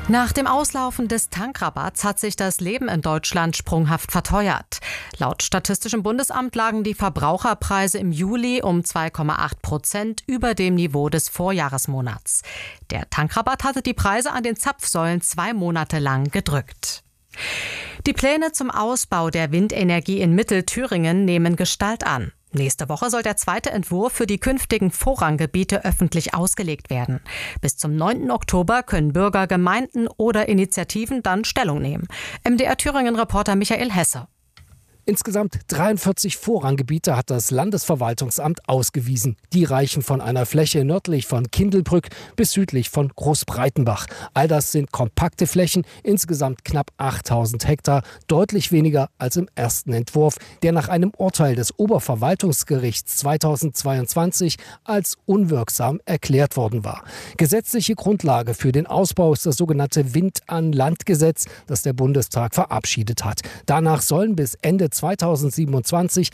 Nach dem Auslaufen des Tankrabatts hat sich das Leben in Deutschland sprunghaft verteuert. Laut Statistischem Bundesamt lagen die Verbraucherpreise im Juli um 2,8% über dem Niveau des Vorjahresmonats. Der Tankrabatt hatte die Preise an den Zapfsäulen 2 Monate lang gedrückt. Die Pläne zum Ausbau der Windenergie in Mittelthüringen nehmen Gestalt an. Nächste Woche soll der zweite Entwurf für die künftigen Vorranggebiete öffentlich ausgelegt werden. Bis zum 9. Oktober können Bürger, Gemeinden oder Initiativen dann Stellung nehmen. MDR-Thüringen-Reporter Michael Hesse. Insgesamt 43 Vorranggebiete hat das Landesverwaltungsamt ausgewiesen. Die reichen von einer Fläche nördlich von Kindelbrück bis südlich von Großbreitenbach. All das sind kompakte Flächen, insgesamt knapp 8000 Hektar, deutlich weniger als im ersten Entwurf, der nach einem Urteil des Oberverwaltungsgerichts 2022 als unwirksam erklärt worden war. Gesetzliche Grundlage für den Ausbau ist das sogenannte Wind-an-Land-Gesetz, das der Bundestag verabschiedet hat. Danach sollen bis Ende 2027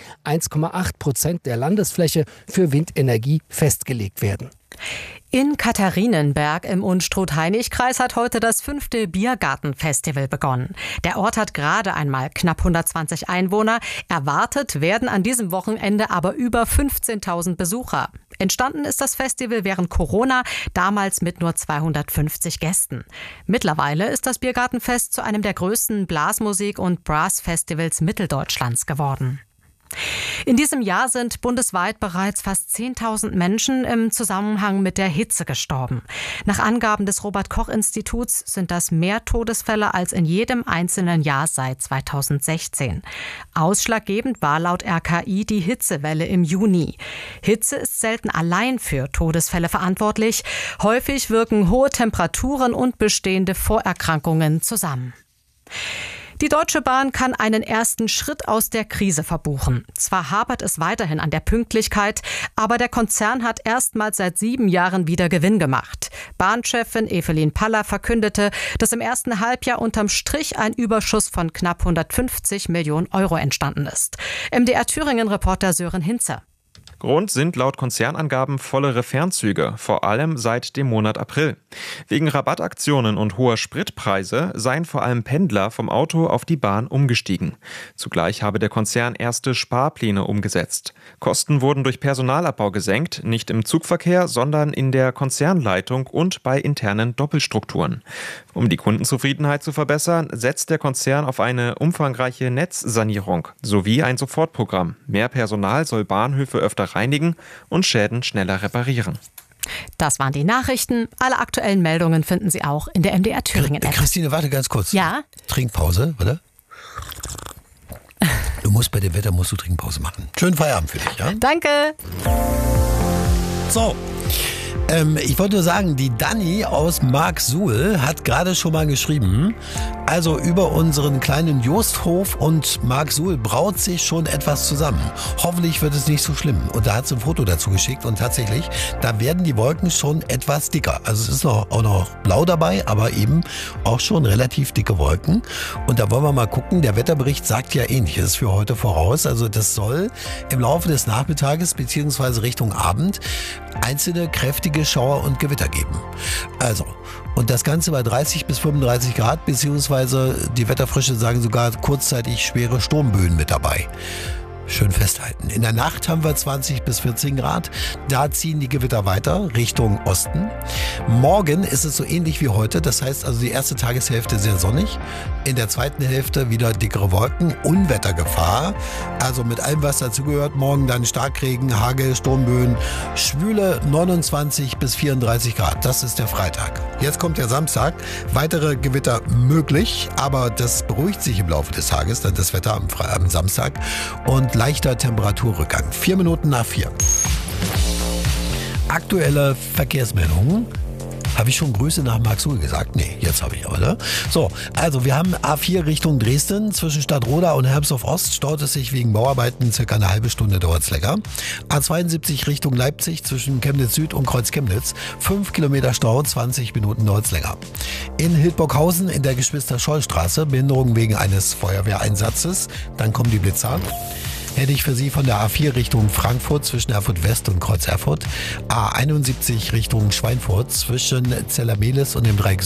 1,8% der Landesfläche für Windenergie festgelegt werden. In Katharinenberg im Unstrut-Hainich-Kreis hat heute das 5. Biergartenfestival begonnen. Der Ort hat gerade einmal knapp 120 Einwohner. Erwartet werden an diesem Wochenende aber über 15.000 Besucher. Entstanden ist das Festival während Corona, damals mit nur 250 Gästen. Mittlerweile ist das Biergartenfest zu einem der größten Blasmusik- und Brassfestivals Mitteldeutschlands geworden. In diesem Jahr sind bundesweit bereits fast 10.000 Menschen im Zusammenhang mit der Hitze gestorben. Nach Angaben des Robert-Koch-Instituts sind das mehr Todesfälle als in jedem einzelnen Jahr seit 2016. Ausschlaggebend war laut RKI die Hitzewelle im Juni. Hitze ist selten allein für Todesfälle verantwortlich. Häufig wirken hohe Temperaturen und bestehende Vorerkrankungen zusammen. Die Deutsche Bahn kann einen ersten Schritt aus der Krise verbuchen. Zwar hapert es weiterhin an der Pünktlichkeit, aber der Konzern hat erstmals seit 7 Jahren wieder Gewinn gemacht. Bahnchefin Evelyn Paller verkündete, dass im ersten Halbjahr unterm Strich ein Überschuss von knapp 150 Millionen Euro entstanden ist. MDR-Thüringen-Reporter Sören Hinze. Grund sind laut Konzernangaben vollere Fernzüge, vor allem seit dem Monat April. Wegen Rabattaktionen und hoher Spritpreise seien vor allem Pendler vom Auto auf die Bahn umgestiegen. Zugleich habe der Konzern erste Sparpläne umgesetzt. Kosten wurden durch Personalabbau gesenkt, nicht im Zugverkehr, sondern in der Konzernleitung und bei internen Doppelstrukturen. Um die Kundenzufriedenheit zu verbessern, setzt der Konzern auf eine umfangreiche Netzsanierung sowie ein Sofortprogramm. Mehr Personal soll Bahnhöfe öfter reinigen und Schäden schneller reparieren. Das waren die Nachrichten. Alle aktuellen Meldungen finden Sie auch in der MDR Thüringen App. Christine, warte ganz kurz. Ja? Trinkpause, oder? Bei dem Wetter musst du Trinkpause machen. Schönen Feierabend für dich, ja? Danke. So. Ich wollte nur sagen, die Dani aus Marksuhl hat gerade schon mal geschrieben, also über unseren kleinen Josthof und Marksuhl braut sich schon etwas zusammen. Hoffentlich wird es nicht so schlimm. Und da hat sie ein Foto dazu geschickt und tatsächlich, da werden die Wolken schon etwas dicker. Also es ist auch noch blau dabei, aber eben auch schon relativ dicke Wolken. Und da wollen wir mal gucken, der Wetterbericht sagt ja Ähnliches für heute voraus. Also das soll im Laufe des Nachmittages bzw. Richtung Abend einzelne kräftige Schauer und Gewitter geben. Also, und das Ganze bei 30 bis 35 Grad, beziehungsweise die Wetterfrische sagen sogar kurzzeitig schwere Sturmböen mit dabei. Schön festhalten. In der Nacht haben wir 20 bis 14 Grad. Da ziehen die Gewitter weiter Richtung Osten. Morgen ist es so ähnlich wie heute. Das heißt also die erste Tageshälfte sehr sonnig. In der zweiten Hälfte wieder dickere Wolken. Unwettergefahr. Also mit allem, was dazugehört. Morgen dann Starkregen, Hagel, Sturmböen. Schwüle 29 bis 34 Grad. Das ist der Freitag. Jetzt kommt der Samstag. Weitere Gewitter möglich. Aber das beruhigt sich im Laufe des Tages. Dann das Wetter am Samstag. Und leichter Temperaturrückgang. 4 Minuten nach 4. Aktuelle Verkehrsmeldungen. Habe ich schon Grüße nach Marksuhl gesagt? Nee, jetzt habe ich aber, ne? So, also wir haben A4 Richtung Dresden. Zwischen Stadtroda und Hermsdorf-Ost staut es sich wegen Bauarbeiten circa eine halbe Stunde, dauert es länger. A72 Richtung Leipzig zwischen Chemnitz Süd und Kreuz Chemnitz. 5 Kilometer Stau, 20 Minuten dauert es länger. In Hildburghausen in der Geschwister-Scholl-Straße, Behinderung wegen eines Feuerwehreinsatzes. Dann kommen die Blitzer. Hätte ich für Sie von der A4 Richtung Frankfurt zwischen Erfurt West und Kreuz Erfurt, A71 Richtung Schweinfurt zwischen Zellermehlis und dem Dreieck